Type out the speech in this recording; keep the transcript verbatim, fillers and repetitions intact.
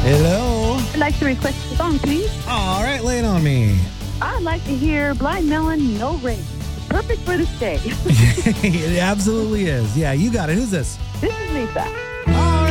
Hello. I'd like to request a song, please. All right, lay it on me. I'd like to hear Blind Melon, No Rain. Perfect for this day. It absolutely is. Yeah, you got it. Who's this? This is Lisa.